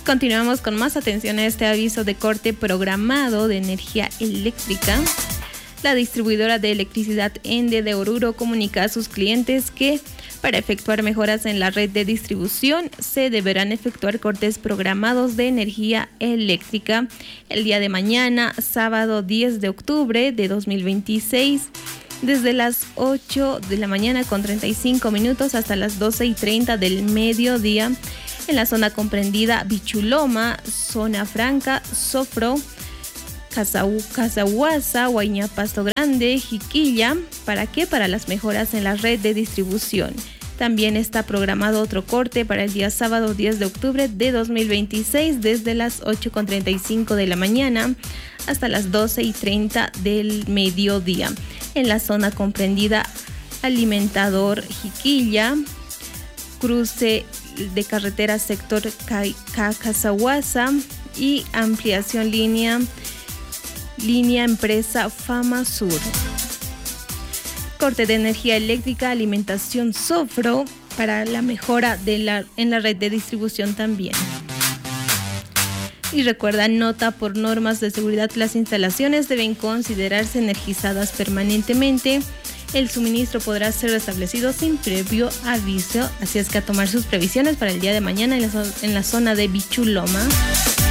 Continuamos con más atención a este aviso de corte programado de energía eléctrica. La distribuidora de electricidad Ende de Oruro comunica a sus clientes que para efectuar mejoras en la red de distribución se deberán efectuar cortes programados de energía eléctrica el día de mañana, sábado 10 de octubre de 2026, desde las 8 de la mañana con 35 minutos hasta las 12:30 del mediodía en la zona comprendida Bichuloma, Zona Franca, Sofro, Casahuasa, Huayña, Pasto Grande, Jiquilla. ¿Para qué? Para las mejoras en la red de distribución. También está programado otro corte para el día sábado 10 de octubre de 2026 desde las 8:35 de la mañana hasta las 12:30 del mediodía en la zona comprendida Alimentador Jiquilla, cruce de carretera sector Casahuasa y ampliación línea empresa Fama Sur. Corte de energía eléctrica, alimentación Sofro para la mejora en la red de distribución también. Y recuerda, nota por normas de seguridad, las instalaciones deben considerarse energizadas permanentemente. El suministro podrá ser restablecido sin previo aviso, así es que a tomar sus previsiones para el día de mañana en la zona de Bichuloma.